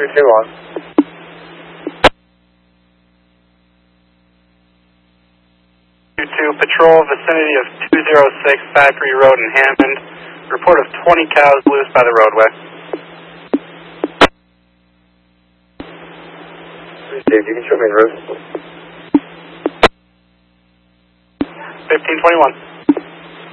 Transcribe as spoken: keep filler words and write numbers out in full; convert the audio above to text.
two two one. two two, patrol vicinity of two oh six Factory Road in Hammond. Report of twenty cows loose by the roadway. Received, you can show me en route. fifteen twenty-one.